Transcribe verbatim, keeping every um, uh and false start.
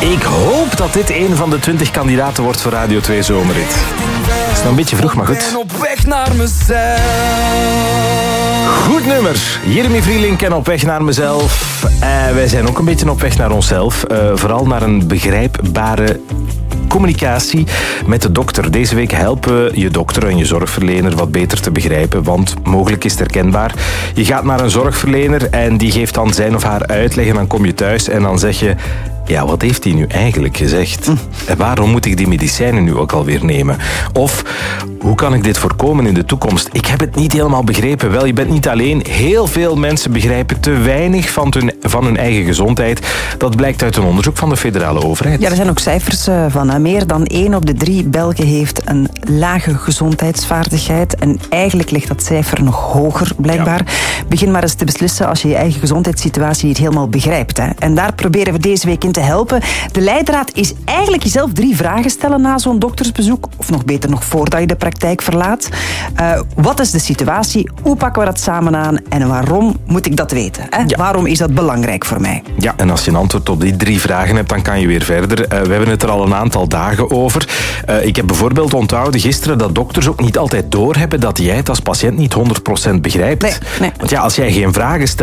Ik hoop dat dit een van de twintig kandidaten wordt voor Radio twee Zomerrit. Het is nog een beetje vroeg, maar goed. En op weg naar mezelf. Goed nummer. Jeremy Vrielink en Op weg naar mezelf. Uh, wij zijn ook een beetje op weg naar onszelf. Uh, vooral naar een begrijpbare communicatie met de dokter. Deze week helpen we je dokter en je zorgverlener wat beter te begrijpen, want mogelijk is het herkenbaar. Je gaat naar een zorgverlener en die geeft dan zijn of haar uitleg en dan kom je thuis en dan zeg je: ja, wat heeft hij nu eigenlijk gezegd? Mm. En waarom moet ik die medicijnen nu ook alweer nemen? Of, hoe kan ik dit voorkomen in de toekomst? Ik heb het niet helemaal begrepen. Wel, je bent niet alleen. Heel veel mensen begrijpen te weinig van hun, van hun eigen gezondheid. Dat blijkt uit een onderzoek van de federale overheid. Ja, er zijn ook cijfers van. Hè. Meer dan één op de drie Belgen heeft een lage gezondheidsvaardigheid. En eigenlijk ligt dat cijfer nog hoger, blijkbaar. Ja. Begin maar eens te beslissen als je je eigen gezondheidssituatie niet helemaal begrijpt. Hè. En daar proberen we deze week in te helpen. De leidraad is eigenlijk jezelf drie vragen stellen na zo'n doktersbezoek. Of nog beter nog voordat je de praktijk verlaat. Uh, wat is de situatie? Hoe pakken we dat samen aan? En waarom moet ik dat weten? Hè? Ja. Waarom is dat belangrijk voor mij? Ja, en als je een antwoord op die drie vragen hebt, dan kan je weer verder. Uh, we hebben het er al een aantal dagen over. Uh, ik heb bijvoorbeeld onthouden gisteren dat dokters ook niet altijd doorhebben dat jij het als patiënt niet honderd procent begrijpt. Nee, nee. Want ja, als jij geen vragen stelt